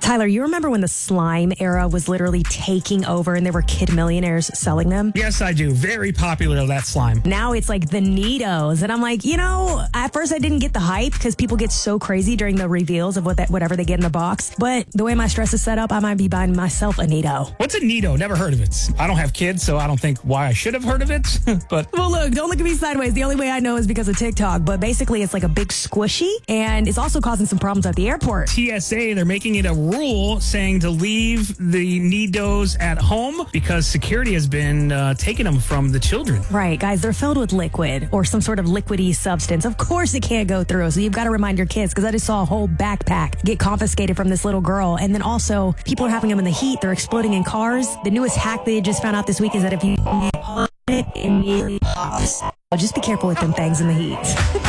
Tyler, you remember when the slime era was literally taking over and there were kid millionaires selling them? Yes, I do. Very popular, that slime. Now it's like the Nidos. And I'm like, at first I didn't get the hype because people get so crazy during the reveals of whatever they get in the box. But the way my stress is set up, I might be buying myself a Nido. What's a Nido? Never heard of it. I don't have kids, so I don't think why I should have heard of it. But well, look, don't look at me sideways. The only way I know is because of TikTok. But basically, it's like a big squishy, and it's also causing some problems at the airport. TSA, they're making it a rule saying to leave the Nidos at home because security has been taking them from the children. Right, guys, they're filled with liquid or some sort of liquidy substance. Of course it can't go through, so you've got to remind your kids, because I just saw a whole backpack get confiscated from this little girl. And then also, people are having them in the heat. They're exploding in cars. The newest hack they just found out this week is that if you put it immediately pops. Just be careful with them things in the heat.